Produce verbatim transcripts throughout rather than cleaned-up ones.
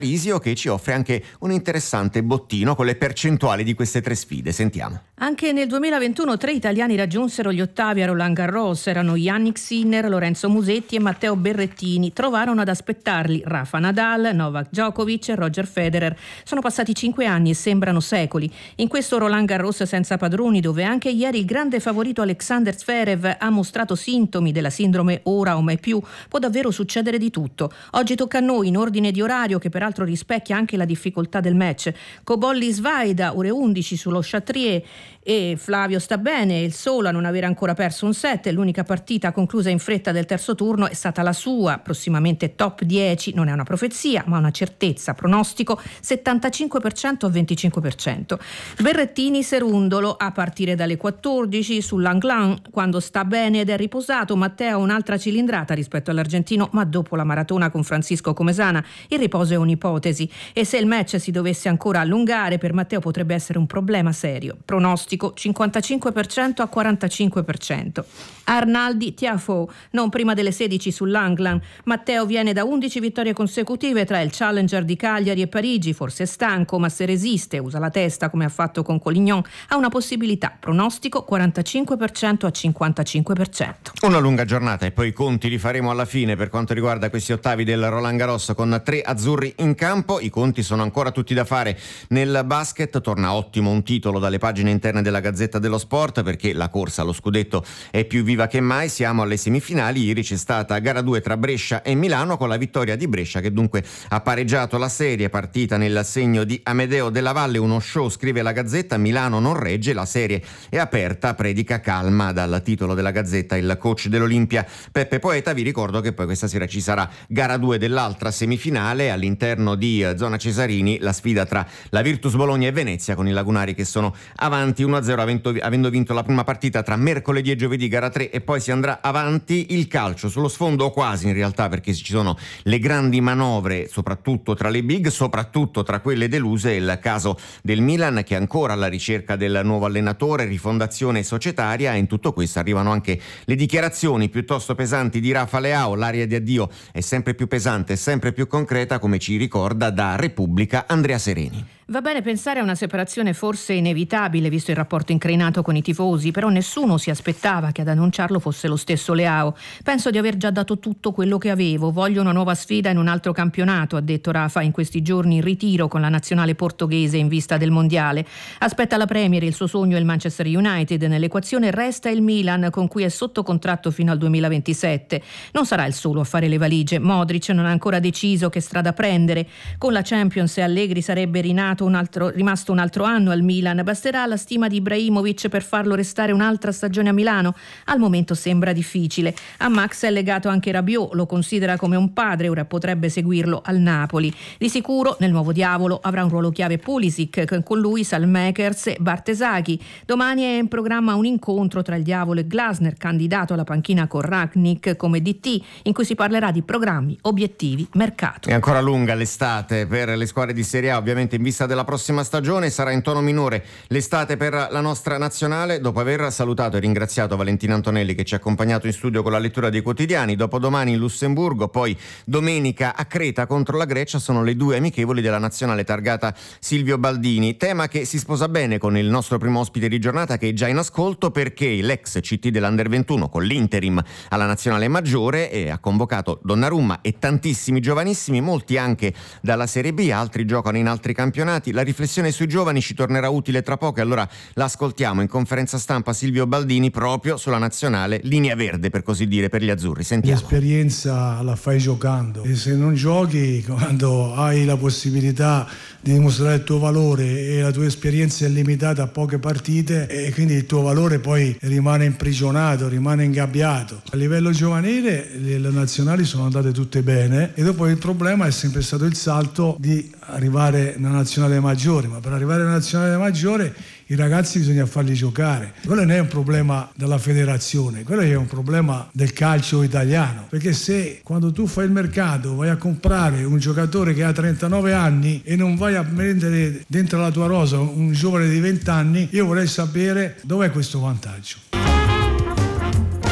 Risio, che ci offre anche un interessante bottino con le percentuali di queste tre sfide. Sentiamo. Anche nel duemilaventuno tre italiani raggiunsero gli ottavi a Roland Garros. Erano Yannick Sinner, Lorenzo Musetti e Matteo Berrettini. Trovarono ad aspettarli Rafa Nadal, Novak Djokovic e Roger Federer. Sono passati cinque anni e sembrano secoli. In questo Roland Garros senza padroni, dove anche ieri il grande favorito Alexander Zverev ha mostrato sintomi della sindrome ora o mai più, può davvero succedere di tutto. Oggi tocca a noi, in ordine di orario che peraltro rispecchia anche la difficoltà del match. Cobolli Svaida, ore undici sullo Chatrier, e Flavio sta bene, il solo a non aver ancora perso un set. L'unica partita conclusa in fretta del terzo turno è stata la sua, prossimamente top dieci, non è una profezia ma una certezza. Pronostico settantacinque per cento a venticinque per cento. Berrettini Serundolo a partire dalle quattordici sull'Anglan, quando sta bene ed è riposato. Matteo ha un'altra cilindrata rispetto all'argentino, ma dopo la maratona con Francisco Comesana il riposo è un'ipotesi, e se il match si dovesse ancora allungare per Matteo potrebbe essere un problema serio. Pronostico cinquantacinque per cento a quarantacinque per cento. Arnaldi Tiafoe non prima delle sedici sull'Anglan. Matteo viene da undici vittorie consecutive tra il Challenger di Cagliari e Parigi, forse è stanco, ma se resiste, usa la testa come ha fatto con Collignon, ha una possibilità. Pronostico quarantacinque per cento a cinquantacinque per cento. Una lunga giornata e poi i conti li faremo alla fine per quanto riguarda questi ottavi del Roland Garros, con tre azzurri in campo. I conti sono ancora tutti da fare nel basket. Torna ottimo un titolo dalle pagine interne della Gazzetta dello Sport, perché la corsa allo scudetto è più viva che mai. Siamo alle semifinali. Ieri c'è stata gara due tra Brescia e Milano, con la vittoria di Brescia che dunque ha pareggiato la serie, partita nel segno di Amedeo Della Valle. Uno show, scrive la Gazzetta, Milano non regge, la serie è aperta, predica calma. Dal titolo della Gazzetta il coach dell'Olimpia Peppe Poeta. Vi ricordo che poi questa sera ci sarà gara due dell'altra semifinale all'interno di zona Cesarini, la sfida tra la Virtus Bologna e Venezia, con i lagunari che sono avanti uno a zero avendo vinto la prima partita tra mercoledì e giovedì, gara tre, e poi si andrà avanti. Il calcio sullo sfondo, o quasi in realtà, perché ci sono le grandi manovre soprattutto tra le big, soprattutto tra quelle deluse. Il caso del Milan, che è ancora alla ricerca del nuovo allenatore, rifondazione societaria, e in tutto questo arrivano anche le dichiarazioni piuttosto pesanti di Rafa Leao. L'aria di addio è sempre più pesante e sempre più concreta, come ci ricorda da Repubblica Andrea Sereni. Va bene pensare a una separazione forse inevitabile visto il rapporto incrinato con i tifosi, però nessuno si aspettava che ad annunciarlo fosse lo stesso Leao. Penso di aver già dato tutto quello che avevo, voglio una nuova sfida in un altro campionato, ha detto Rafa in questi giorni in ritiro con la nazionale portoghese in vista del mondiale. Aspetta la Premier, il suo sogno è il Manchester United, nell'equazione resta il Milan con cui è sotto contratto fino al duemilaventisette. Non sarà il solo a fare le valigie, Modric non ha ancora deciso che strada prendere. Con la Champions e Allegri sarebbe rinato un altro, rimasto un altro anno al Milan. Basterà la stima di Ibrahimovic per farlo restare un'altra stagione a Milano? Al momento sembra difficile. A Max è legato anche Rabiot, lo considera come un padre, ora potrebbe seguirlo al Napoli. Di sicuro nel nuovo diavolo avrà un ruolo chiave Pulisic, con lui Salmakers e Bartesaghi. Domani è in programma un incontro tra il diavolo e Glasner, candidato alla panchina con Rangnick come D T, in cui si parlerà di programmi, obiettivi, mercato. È ancora lunga l'estate per le squadre di Serie A, ovviamente in vista della prossima stagione. Sarà in tono minore l'estate per la nostra nazionale. Dopo aver salutato e ringraziato Valentina Antonelli, che ci ha accompagnato in studio con la lettura dei quotidiani, dopodomani in Lussemburgo, poi domenica a Creta contro la Grecia sono le due amichevoli della nazionale targata Silvio Baldini, tema che si sposa bene con il nostro primo ospite di giornata, che è già in ascolto, perché l'ex C T dell'Under ventuno con l'interim alla nazionale maggiore e ha convocato Donnarumma e tantissimi giovanissimi, molti anche dalla Serie B, altri giocano in altri campionati. La riflessione sui giovani ci tornerà utile tra poco, allora l'ascoltiamo in conferenza stampa Silvio Baldini proprio sulla nazionale linea verde, per così dire, per gli azzurri. Sentiamo. L'esperienza la fai giocando, e se non giochi, quando hai la possibilità di dimostrare il tuo valore e la tua esperienza è limitata a poche partite, e quindi il tuo valore poi rimane imprigionato, rimane ingabbiato. A livello giovanile le nazionali sono andate tutte bene, e dopo il problema è sempre stato il salto di arrivare nella nazionale maggiore, ma per arrivare alla nazionale maggiore i ragazzi bisogna farli giocare. Quello non è un problema della federazione, quello è un problema del calcio italiano, perché se quando tu fai il mercato vai a comprare un giocatore che ha trentanove anni e non vai a prendere dentro la tua rosa un giovane di venti anni, io vorrei sapere dov'è questo vantaggio.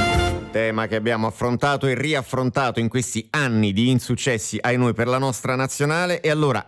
Tema che abbiamo affrontato e riaffrontato in questi anni di insuccessi ai noi per la nostra nazionale. E allora